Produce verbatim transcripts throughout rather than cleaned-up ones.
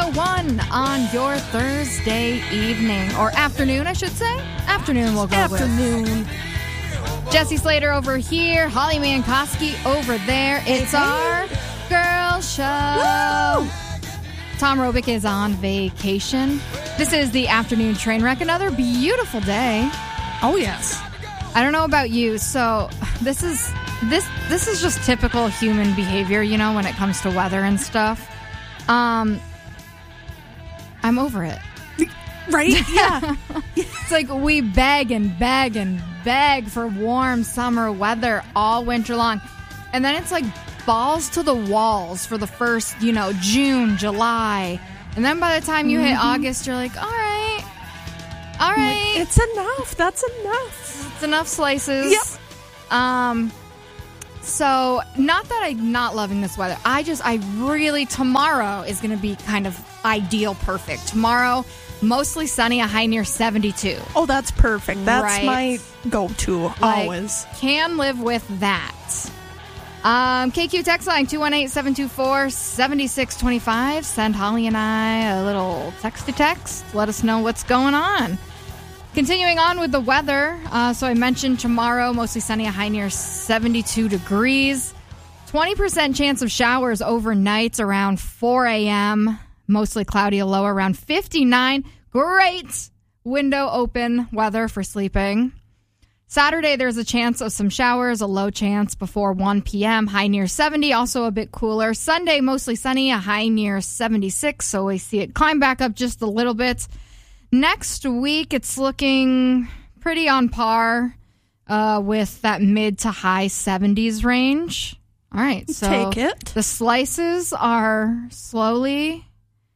oh one on your Thursday evening, or afternoon, I should say. Afternoon we'll go Afternoon. with. Jesse Slater over here, Holly Mankoski over there. It's hey, our hey. girl show. Woo! Tom Robick is on vacation. This is the afternoon train wreck. Another beautiful day. Oh, yes. I don't know about you, so this is this this is just typical human behavior, you know, when it comes to weather and stuff. Um, I'm over it. Right? Yeah. It's like we beg and beg and beg for warm summer weather all winter long. And then it's like balls to the walls for the first, you know, June, July. And then by the time you mm-hmm. hit August, you're like, all right, all right. It's enough. That's enough. It's enough slices. Yep. Um, so not that I'm not loving this weather. I just, I really, tomorrow is going to be kind of ideal perfect. Tomorrow, mostly sunny, a high near seventy-two. Oh, that's perfect. That's right? my go-to, like, always. Can live with that. Um, K Q text line two one eight, seven two four, seven six two five. Send Holly and I a little text-to-text. Let us know what's going on. Continuing on with the weather. Uh, so I mentioned tomorrow, mostly sunny, a high near seventy-two degrees. twenty percent chance of showers overnight around four a.m. Mostly cloudy, a low around fifty-nine. Great window open weather for sleeping. Saturday, there's a chance of some showers, a low chance before one p.m., high near seventy, also a bit cooler. Sunday, mostly sunny, a high near seventy-six, so we see it climb back up just a little bit. Next week, it's looking pretty on par uh, with that mid to high seventies range. All right, so take it. The slices are slowly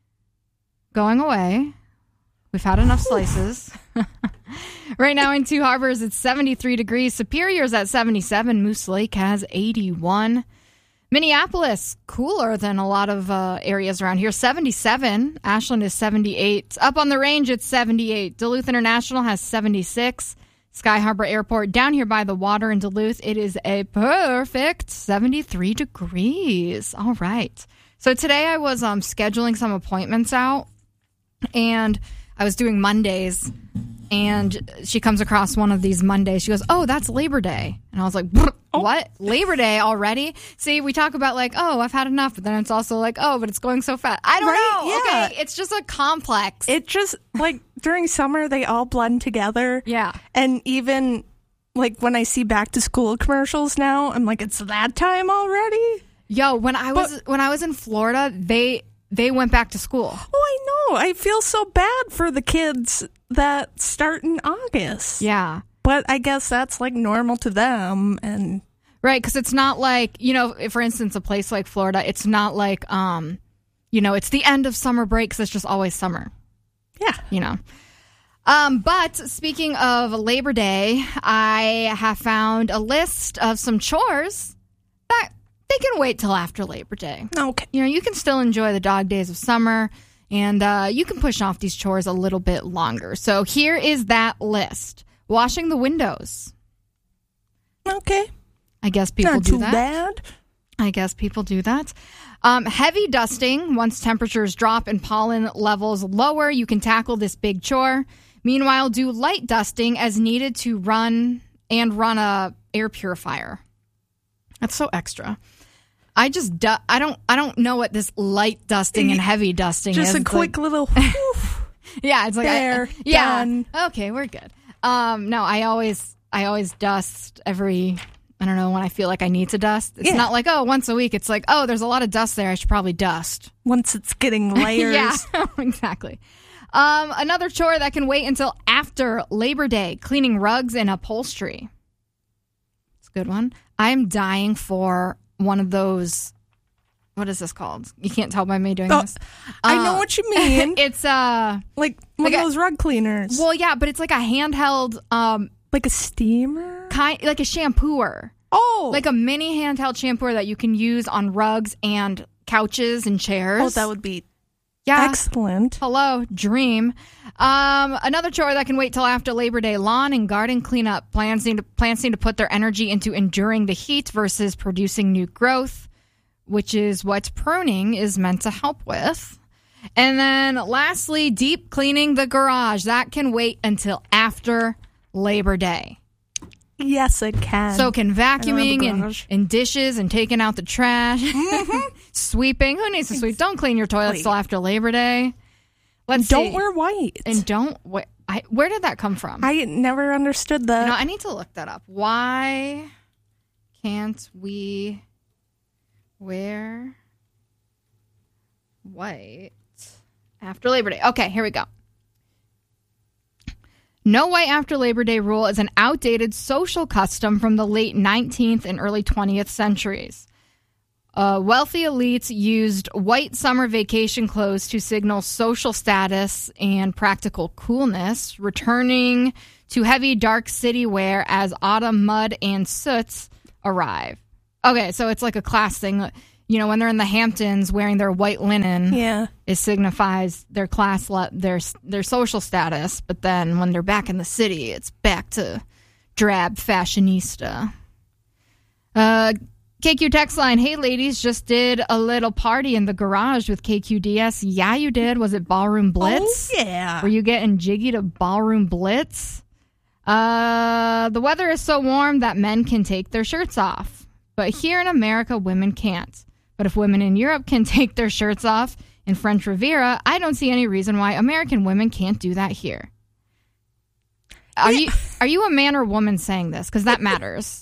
going away. We've had enough slices. Right now in Two Harbors, it's seventy-three degrees. Superior's at seventy-seven. Moose Lake has eighty-one. Minneapolis, cooler than a lot of uh, areas around here, seventy-seven. Ashland is seventy-eight. Up on the range, it's seventy-eight. Duluth International has seventy-six. Sky Harbor Airport, down here by the water in Duluth, it is a perfect seventy-three degrees. All right. So today I was um, scheduling some appointments out, and I was doing Mondays, and she comes across one of these Mondays. She goes, oh, that's Labor Day. And I was like, oh. What? Labor Day already? See, we talk about like, oh, I've had enough. But then it's also like, oh, but it's going so fast. I don't right? know. Yeah. Okay, it's just a complex. It just, like, during summer, they all blend together. Yeah. And even, like, when I see back-to-school commercials now, I'm like, it's that time already? Yo, when I was but, when I was in Florida, they they went back to school. Oh, I know. I feel so bad for the kids that start in August. Yeah. But I guess that's like normal to them. And right, because it's not like, you know, for instance, a place like Florida, it's not like, um, you know, it's the end of summer break because it's just always summer. Yeah. You know. Um, but speaking of Labor Day, I have found a list of some chores that they can wait till after Labor Day. Okay. You know, you can still enjoy the dog days of summer, and uh, you can push off these chores a little bit longer. So here is that list. Washing the windows. Okay. I guess people Not do too that. bad. I guess people do that. Um, heavy dusting. Once temperatures drop and pollen levels lower, you can tackle this big chore. Meanwhile, do light dusting as needed to run and run a air purifier. That's so extra. I just du- I don't I don't know what this light dusting and heavy dusting just is. Just a quick like, little yeah, it's like there, I, yeah. done. Okay, we're good. Um, no, I always I always dust every I don't know when I feel like I need to dust. It's yeah. not like, oh, once a week. It's like, oh, there's a lot of dust there. I should probably dust. Once it's getting layers. Yeah, exactly. Um, another chore that can wait until after Labor Day, cleaning rugs and upholstery. It's a good one. I'm dying for one of those, what is this called? You can't tell by me doing oh, this. I uh, know what you mean. It's uh, like one like of a, those rug cleaners. Well, yeah, but it's like a handheld, um, like a steamer, kind like a shampooer. Oh, like a mini handheld shampooer that you can use on rugs and couches and chairs. Oh, that would be yeah. excellent. Hello, dream. Um, another chore that can wait till after Labor Day, lawn and garden cleanup. Plants need to, plants need to put their energy into enduring the heat versus producing new growth, which is what pruning is meant to help with. And then lastly, deep cleaning the garage. That can wait until after Labor Day. Yes, it can. So can vacuuming and, and dishes and taking out the trash. Mm-hmm. Sweeping. Who needs to sweep? Don't clean your toilets till after Labor Day. Let's don't see. wear white. And don't wear... I, where did that come from? I never understood that. You know, I need to look that up. Why can't we wear white after Labor Day? Okay, here we go. No white after Labor Day rule is an outdated social custom from the late nineteenth and early twentieth centuries. Uh, wealthy elites used white summer vacation clothes to signal social status and practical coolness, returning to heavy dark city wear as autumn mud and soots arrive. Okay, so it's like a class thing. You know, when they're in the Hamptons wearing their white linen, yeah, it signifies their class, le- their their social status. But then when they're back in the city, it's back to drab fashionista. Uh. K Q text line, hey ladies, just did a little party in the garage with K Q D S. Yeah, you did. Was it Ballroom Blitz? Oh, yeah. Were you getting jiggy to Ballroom Blitz? Uh, the weather is so warm that men can take their shirts off. But here in America, women can't. But if women in Europe can take their shirts off in French Riviera, I don't see any reason why American women can't do that here. Are you are you a man or woman saying this? Because that matters.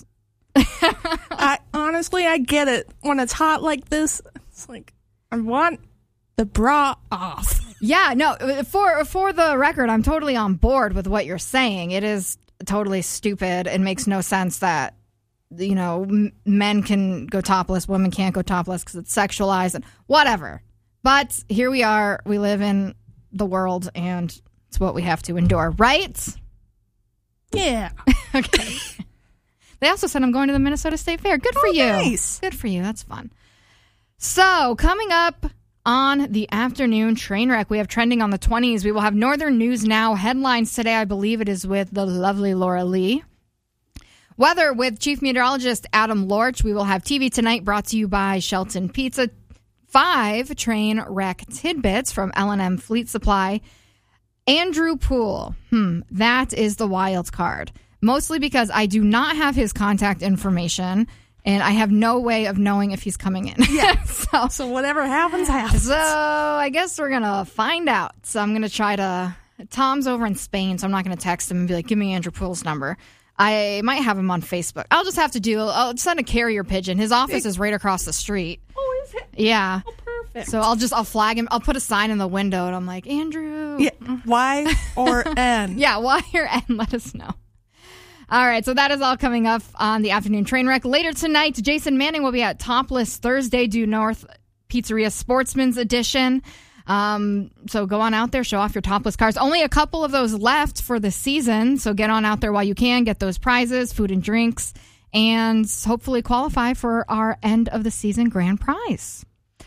I honestly, I get it. When it's hot like this, it's like, I want the bra off. Yeah, no, for for the record, I'm totally on board with what you're saying. It is totally stupid. It makes no sense that, you know, m- men can go topless, women can't go topless because it's sexualized and whatever. But here we are. We live in the world, and it's what we have to endure, right? Yeah. Okay. They also said I'm going to the Minnesota State Fair. Good for oh, you. Nice. Good for you. That's fun. So coming up on the afternoon train wreck, we have trending on the twenties. We will have Northern News Now headlines today. I believe it is with the lovely Laura Lee. Weather with Chief Meteorologist Adam Lorch. We will have T V Tonight brought to you by Shelton Pizza. Five train wreck tidbits from L and M Fleet Supply. Andrew Poole. Hmm, that is the wild card. Mostly because I do not have his contact information, and I have no way of knowing if he's coming in. Yeah. so, so whatever happens, happens. So I guess we're going to find out. So I'm going to try to... Tom's over in Spain, so I'm not going to text him and be like, give me Andrew Poole's number. I might have him on Facebook. I'll just have to do... I'll send a carrier pigeon. His office is right across the street. Oh, is it? Yeah. Oh, perfect. So I'll just... I'll flag him. I'll put a sign in the window, and I'm like, Andrew. Yeah. Y or N. Yeah, Y or N. Let us know. All right, so that is all coming up on the afternoon train wreck. Later tonight, Jason Manning will be at Topless Thursday, Due North Pizzeria Sportsman's Edition. Um, so go on out there, show off your topless cars. Only a couple of those left for the season, so get on out there while you can. Get those prizes, food and drinks, and hopefully qualify for our end of the season grand prize,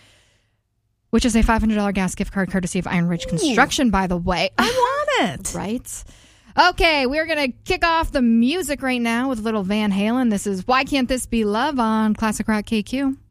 which is a five hundred dollars gas gift card courtesy of Iron Ridge Construction, by the way. I want it. Right? Okay, we're going to kick off the music right now with a little Van Halen. This is Why Can't This Be Love on Classic Rock K Q.